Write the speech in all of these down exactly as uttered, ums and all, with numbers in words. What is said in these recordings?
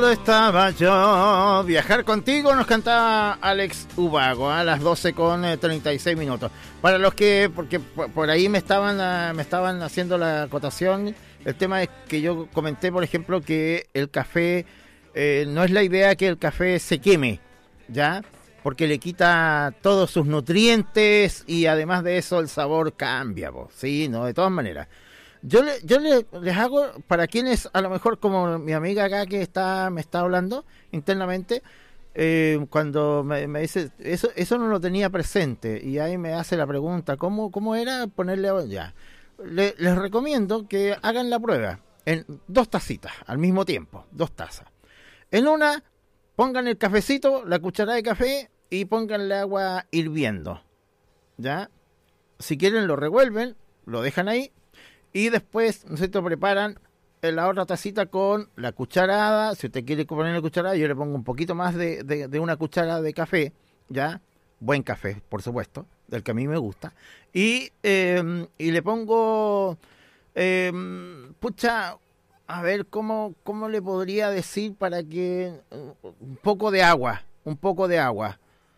Estaba yo, viajar contigo, nos cantaba Alex Ubago a las doce con treinta y seis minutos. Para los que, porque por ahí me estaban me estaban haciendo la acotación, el tema es que yo comenté, por ejemplo, que el café, eh, no es la idea que el café se queme, ¿ya? Porque le quita todos sus nutrientes y además de eso el sabor cambia, ¿sí? Sí, no, de todas maneras. Yo, le, yo le, les hago, para quienes a lo mejor como mi amiga acá que está me está hablando internamente, eh, cuando me, me dice, eso eso no lo tenía presente, y ahí me hace la pregunta, ¿cómo, cómo era ponerle ya? Le, les recomiendo que hagan la prueba en dos tacitas al mismo tiempo, dos tazas. En una, pongan el cafecito, la cucharada de café, y pónganle agua hirviendo, ¿ya? Si quieren lo revuelven, lo dejan ahí, y después, ¿no es cierto?, preparan la otra tacita con la cucharada. Si usted quiere poner la cucharada, yo le pongo un poquito más de, de, de una cucharada de café, ¿ya? Buen café, por supuesto, del que a mí me gusta. Y, eh, y le pongo, eh, pucha, a ver, ¿cómo, cómo le podría decir para que... Un poco de agua, un poco de agua.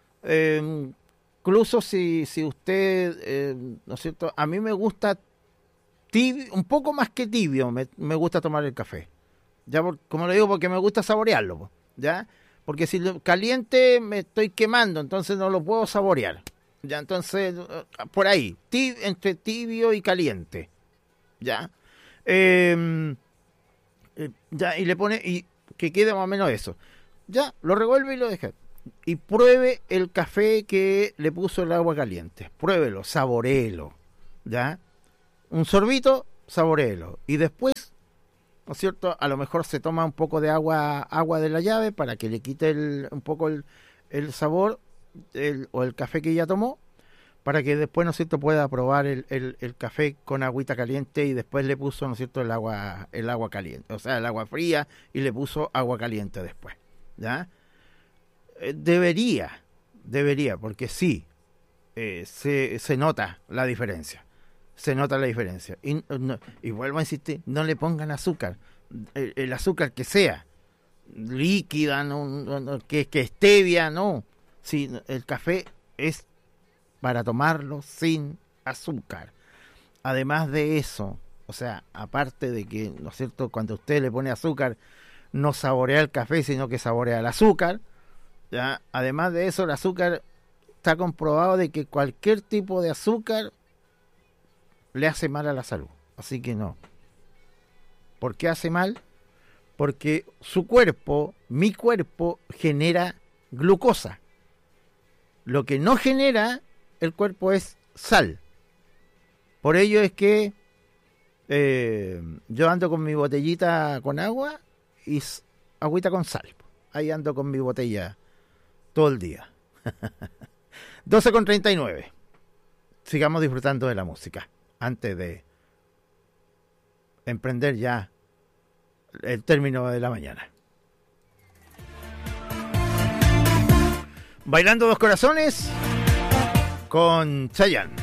Eh, incluso si, si usted, eh, ¿no es cierto?, a mí me gusta... Tibio, un poco más que tibio me, me gusta tomar el café, ya por, como le digo, porque me gusta saborearlo, ya, porque si lo caliente me estoy quemando, entonces no lo puedo saborear, ya, entonces por ahí tib, entre tibio y caliente, ya, eh, eh, ya, y le pone, y que quede más o menos eso, ya, lo revuelve y lo deja, y pruebe el café que le puso el agua caliente, pruébelo, saboréelo, ya. Un sorbito, saboréelo. Y después, ¿no es cierto?, a lo mejor se toma un poco de agua agua de la llave para que le quite el, un poco el, el sabor el, o el café que ya tomó, para que después, ¿no es cierto?, pueda probar el, el, el café con agüita caliente, y después le puso, ¿no es cierto?, el agua el agua caliente, o sea, el agua fría, y le puso agua caliente después, ¿ya? Eh, debería, debería, porque sí, eh, se, se nota la diferencia. Se nota la diferencia. Y, no, y vuelvo a insistir, no le pongan azúcar. El, el azúcar que sea, líquida, no, no, que, que stevia, no. Sí, el café es para tomarlo sin azúcar. Además de eso, o sea, aparte de que, ¿no es cierto?, cuando usted le pone azúcar, no saborea el café, sino que saborea el azúcar, ¿ya? Además de eso, el azúcar, está comprobado de que cualquier tipo de azúcar le hace mal a la salud, así que no. ¿Por qué hace mal? Porque su cuerpo, mi cuerpo, genera glucosa. Lo que no genera el cuerpo es sal. Por ello es que eh, yo ando con mi botellita con agua y agüita con sal. Ahí ando con mi botella todo el día. doce con treinta y nueve. Sigamos disfrutando de la música antes de emprender ya el término de la mañana. Bailando dos corazones con Chayanne.